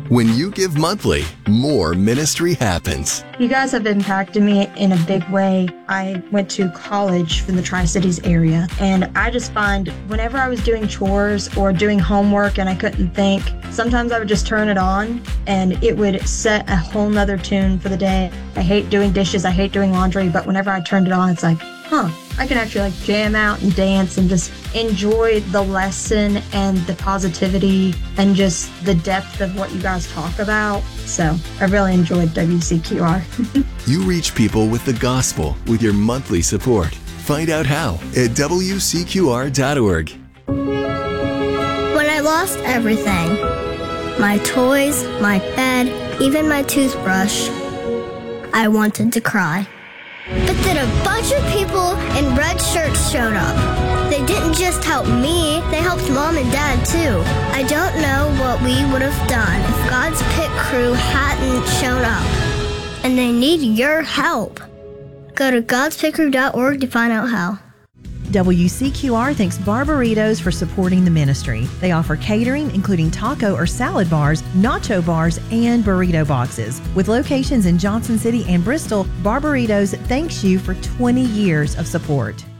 When you give monthly, more ministry happens. You guys have impacted me in a big way. I went to college in the Tri-Cities area, and I just find whenever I was doing chores or doing homework and I couldn't think, sometimes I would just turn it on and it would set a whole nother tune for the day. I hate doing dishes, I hate doing laundry, but whenever I turned it on, it's like, I can actually jam out and dance and just enjoy the lesson and the positivity and just the depth of what you guys talk about. So I really enjoyed WCQR. You reach people with the gospel with your monthly support. Find out how at WCQR.org. When I lost everything, my toys, my bed, even my toothbrush, I wanted to cry. But then a bunch of people in red shirts showed up. They didn't just help me, they helped Mom and Dad too. I don't know what we would have done if God's Pit Crew hadn't shown up. And they need your help. Go to godspitcrew.org to find out how. WCQR thanks Barbaritos for supporting the ministry. They offer catering, including taco or salad bars, nacho bars, and burrito boxes. With locations in Johnson City and Bristol, Barbaritos thanks you for 20 years of support.